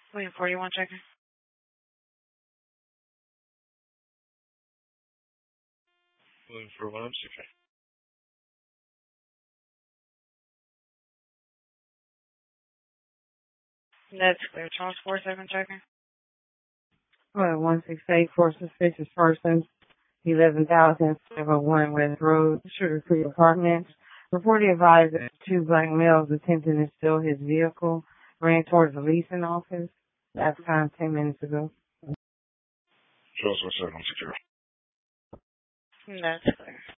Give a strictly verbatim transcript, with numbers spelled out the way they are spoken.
William forty-one checking. William forty-one, I'm checking. That's clear. Charles four seven checking. Well, one six eight for suspicious persons, eleven thousand seven oh one West Road, Sugar Creek Apartments. Reported advised that two black males attempting to steal his vehicle ran towards the leasing office. Last time ten minutes ago. Charles four seven, I'm secure. That's clear.